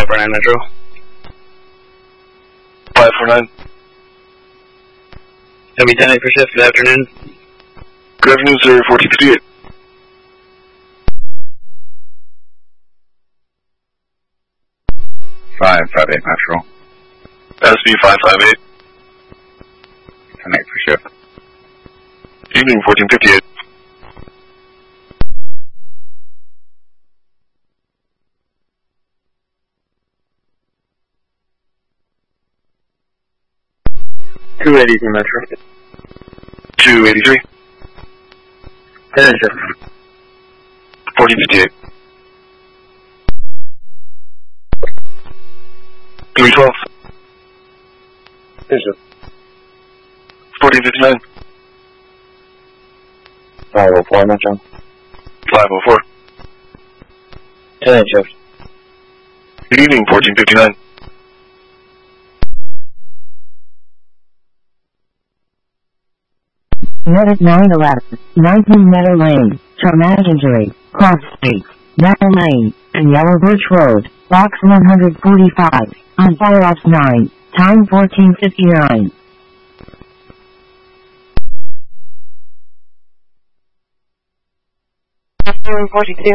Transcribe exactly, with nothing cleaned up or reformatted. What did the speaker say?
four nine Metro. five four nine. W ten eight for shift, good afternoon. Good afternoon, sir, fourteen fifty-eight. five five eight Metro. S B five five eight. ten eight for shift. Evening, fourteen fifty-eight. two eighty-three Metro. two eighty-three. ten eight shift. fourteen fifty-eight. three twelve. ten shift. fourteen fifty-nine. five oh four Metro. five oh four. ten eight shift. Good evening, fourteen fifty-nine. Medic nine eleven, nineteen Meadow Lane, traumatic injury, cross street, Meadow Lane, and Yellow Birch Road, box one forty-five, on fire ops nine, time fourteen fifty-nine. forty-two.